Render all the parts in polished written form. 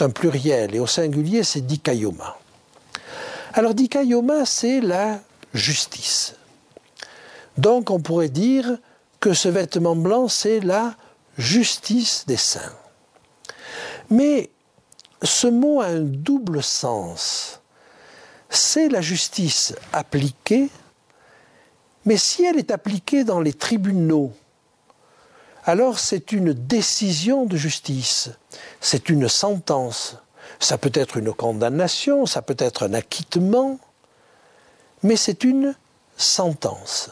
un pluriel, et au singulier, c'est dikaioma. Alors, dikaioma, c'est la justice. Donc, on pourrait dire que ce vêtement blanc, c'est la justice des saints. Mais ce mot a un double sens. C'est la justice appliquée, mais si elle est appliquée dans les tribunaux, alors c'est une décision de justice, c'est une sentence. Ça peut être une condamnation, ça peut être un acquittement, mais c'est une sentence.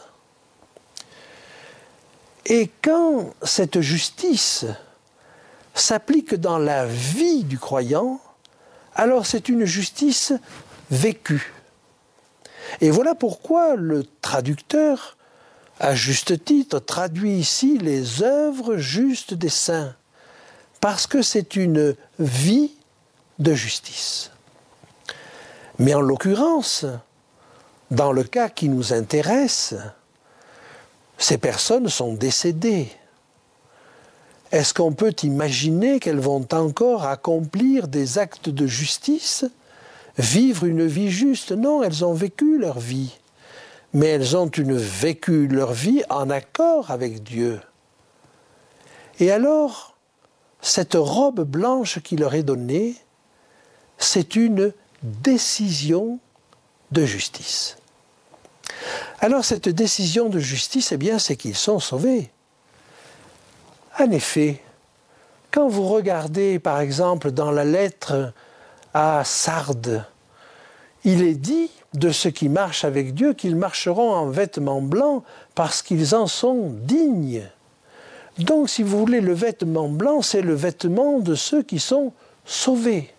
Et quand cette justice s'applique dans la vie du croyant, alors c'est une justice vécue. Et voilà pourquoi le traducteur, à juste titre, traduit ici les œuvres justes des saints, parce que c'est une vie de justice. Mais en l'occurrence, dans le cas qui nous intéresse, ces personnes sont décédées. Est-ce qu'on peut imaginer qu'elles vont encore accomplir des actes de justice, vivre une vie juste? Non, elles ont vécu leur vie. Mais elles ont vécu leur vie en accord avec Dieu. Et alors, cette robe blanche qui leur est donnée, c'est une décision de justice. Alors cette décision de justice, eh bien, c'est qu'ils sont sauvés. En effet, quand vous regardez, par exemple, dans la lettre à Sardes, il est dit de ceux qui marchent avec Dieu qu'ils marcheront en vêtements blancs parce qu'ils en sont dignes. Donc, si vous voulez, le vêtement blanc, c'est le vêtement de ceux qui sont sauvés.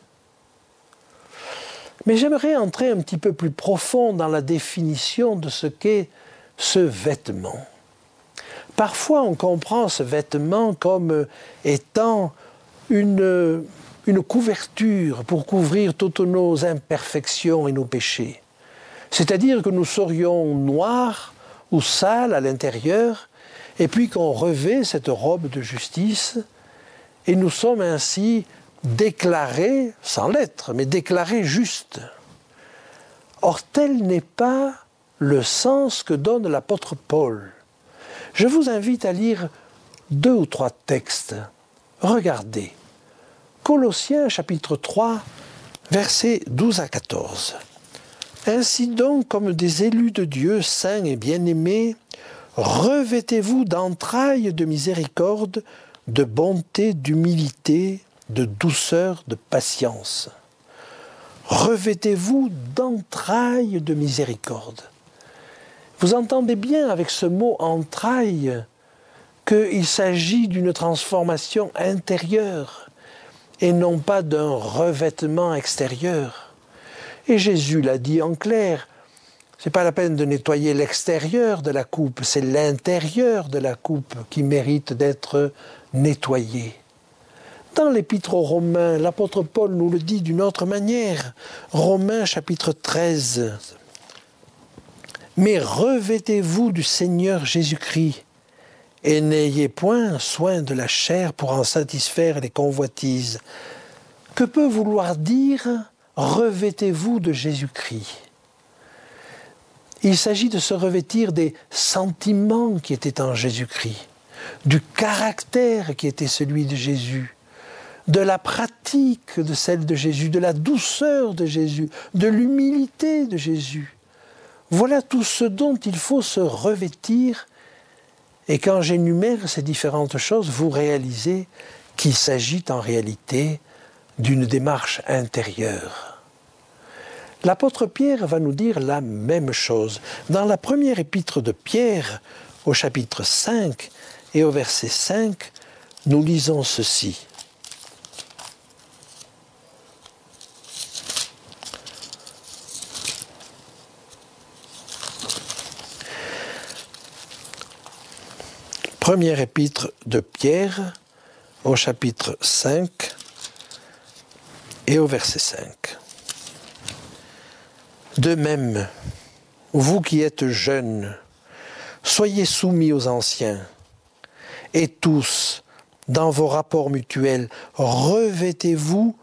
Mais j'aimerais entrer un petit peu plus profond dans la définition de ce qu'est ce vêtement. Parfois, on comprend ce vêtement comme étant une couverture pour couvrir toutes nos imperfections et nos péchés. C'est-à-dire que nous serions noirs ou sales à l'intérieur, et puis qu'on revêt cette robe de justice, et nous sommes ainsi déclarés, sans l'être, mais déclarés justes. Or, tel n'est pas le sens que donne l'apôtre Paul. Je vous invite à lire 2 ou 3 textes. Regardez. Colossiens chapitre 3, versets 12 à 14. « Ainsi donc, comme des élus de Dieu, saints et bien-aimés, revêtez-vous d'entrailles de miséricorde, de bonté, d'humilité, de douceur, de patience. Revêtez-vous d'entrailles de miséricorde. » Vous entendez bien avec ce mot « entrailles » qu'il s'agit d'une transformation intérieure et non pas d'un revêtement extérieur. Et Jésus l'a dit en clair, ce n'est pas la peine de nettoyer l'extérieur de la coupe, c'est l'intérieur de la coupe qui mérite d'être nettoyé. Dans l'Épître aux Romains, l'apôtre Paul nous le dit d'une autre manière. Romains chapitre 13. « Mais revêtez-vous du Seigneur Jésus-Christ, et n'ayez point soin de la chair pour en satisfaire les convoitises. » Que peut vouloir dire « revêtez-vous de Jésus-Christ » ? Il s'agit de se revêtir des sentiments qui étaient en Jésus-Christ, du caractère qui était celui de Jésus, de la pratique de celle de Jésus, de la douceur de Jésus, de l'humilité de Jésus. Voilà tout ce dont il faut se revêtir. Et quand j'énumère ces différentes choses, vous réalisez qu'il s'agit en réalité d'une démarche intérieure. L'apôtre Pierre va nous dire la même chose. Dans la première épître de Pierre, au chapitre 5 et au verset 5, nous lisons ceci. Première épître de Pierre, au chapitre 5 et au verset 5. De même, vous qui êtes jeunes, soyez soumis aux anciens, et tous, dans vos rapports mutuels, revêtez-vous